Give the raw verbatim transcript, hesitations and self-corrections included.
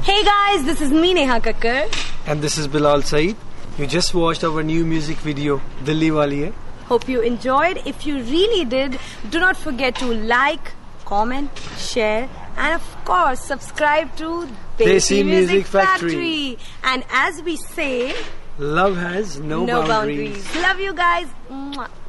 Hey guys, this is me Neha Kakkar. And this is Bilal Saeed. You just watched our new music video, Dilli Wali Hai. Hope you enjoyed. If you really did, do not forget to like, comment, share, and of course subscribe to Desi Music Factory. Factory. And as we say, love has no, no boundaries. boundaries. Love you guys. Mwah.